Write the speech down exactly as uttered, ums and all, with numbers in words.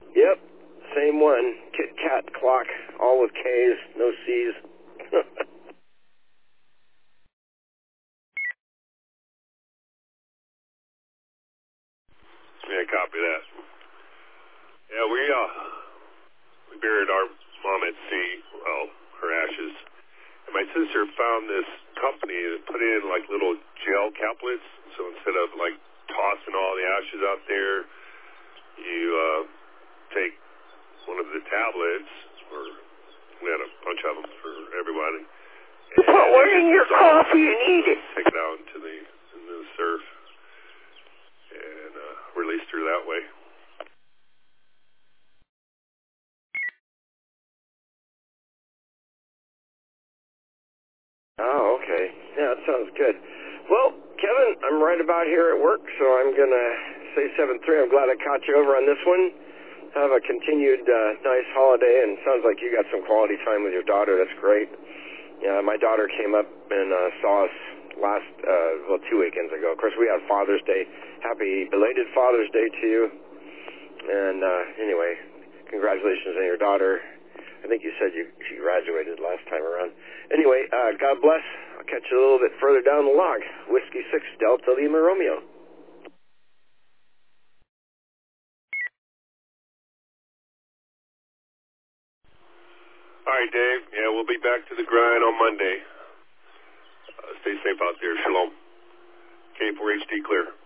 Yep, same one. Kit Kat clock, all with K's, no C's. Yeah, copy that. Yeah, we uh we buried our mom at sea. Well, her ashes. And my sister found this company that put in like little gel caplets. So instead of like tossing all the ashes out there, you uh, take one of the tablets, or we had a bunch of them for everybody. Put one in your coffee and eat it. Take it out into the, into the surf and uh, released her that way. Oh, okay. Yeah, that sounds good. Well, Kevin, I'm right about here at work, so I'm going to say seven three. I'm glad I caught you over on this one. Have a continued uh, nice holiday, and sounds like you got some quality time with your daughter. That's great. Yeah, my daughter came up and uh, saw us last, uh, well, two weekends ago. Of course, we had Father's Day. Happy belated Father's Day to you. And uh, anyway, congratulations on your daughter. I think you said you she graduated last time around. Anyway, uh, God bless. I'll catch you a little bit further down the log. Whiskey six Delta Lima Romeo. All right, Dave. Yeah, we'll be back to the grind on Monday. Uh, stay safe out there. Shalom. K four H D clear.